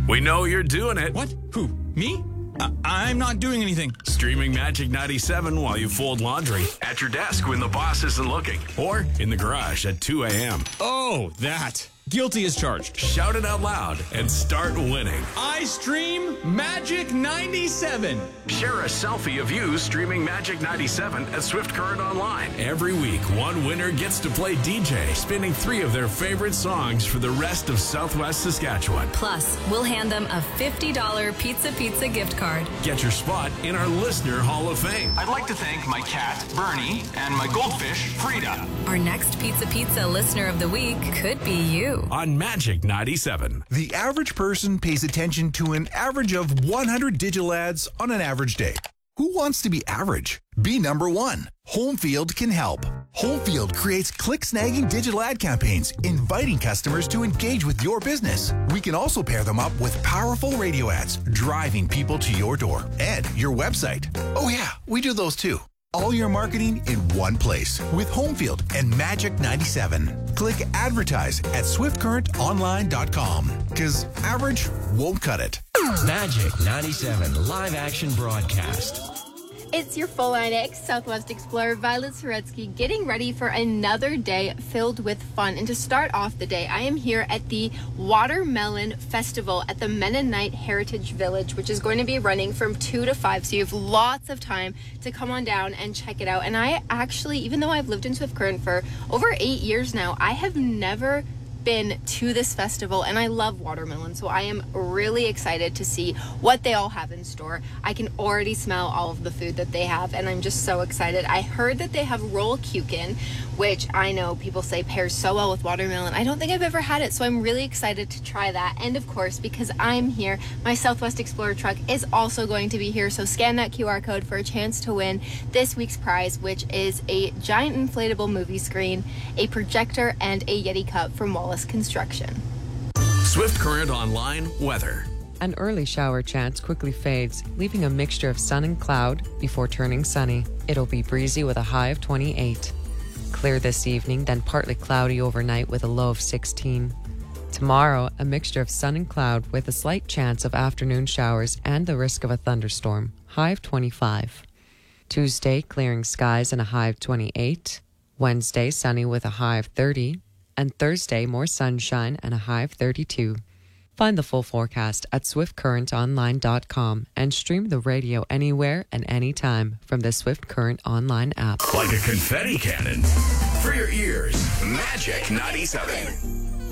We know you're doing it. What? Who? Me? I'm not doing anything. Streaming Magic 97 while you fold laundry, at your desk when the boss isn't looking, or in the garage at 2 a.m. Oh, that. Guilty as charged. Shout it out loud and start winning. I stream Magic 97. Share a selfie of you streaming Magic 97 at Swift Current Online. Every week, one winner gets to play DJ, spinning 3 of their favorite songs for the rest of Southwest Saskatchewan. Plus, we'll hand them a $50 Pizza gift card. Get your spot in our Listener Hall of Fame. I'd like to thank my cat, Bernie, and my goldfish, Frida. Our next Pizza Listener of the Week could be you. On Magic 97. The average person pays attention to an average of 100 digital ads on an average day. Who wants to be average? Be number one. Homefield can help. Homefield creates click-snagging digital ad campaigns, inviting customers to engage with your business. We can also pair them up with powerful radio ads, driving people to your door and your website. Oh yeah, we do those too. All your marketing in one place with Homefield and Magic 97. Click advertise at swiftcurrentonline.com because average won't cut it. Magic 97 live action broadcast. It's your Full Line X Southwest Explorer Violet Soretsky getting ready for another day filled with fun. And to start off the day, I am here at the Watermelon Festival at the Mennonite Heritage Village, which is going to be running from 2 to 5. So you have lots of time to come on down and check it out. And I actually, even though I've lived in Swift Current for over 8 years now, I have never been to this festival, and I love watermelon, so I am really excited to see what they all have in store. I can already smell all of the food that they have, and I'm just so excited. I heard that they have roll kuchen, which I know people say pairs so well with watermelon. I don't think I've ever had it, so I'm really excited to try that. And of course, because I'm here, my Southwest Explorer truck is also going to be here, so scan that QR code for a chance to win this week's prize, which is a giant inflatable movie screen, a projector, and a Yeti cup from Wallace Construction. Swift Current Online weather. An early shower chance quickly fades, leaving a mixture of sun and cloud before turning sunny. It'll be breezy with a high of 28. Clear this evening, then partly cloudy overnight with a low of 16. Tomorrow, a mixture of sun and cloud with a slight chance of afternoon showers and the risk of a thunderstorm. High of 25. Tuesday, clearing skies and a high of 28. Wednesday, sunny with a high of 30. And Thursday, more sunshine and a high of 32. Find the full forecast at swiftcurrentonline.com and stream the radio anywhere and anytime from the Swift Current Online app. Like a confetti cannon. For your ears, Magic 97.